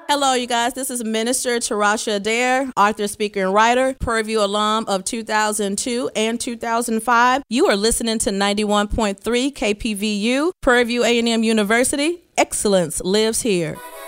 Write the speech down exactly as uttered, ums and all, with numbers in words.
Hello, you guys. This is Minister Tarasha Adair, author, speaker, and writer, Prairie View alum of two thousand two and two thousand five. You are listening to ninety-one point three K P V U, Prairie View A and M University. Excellence lives here.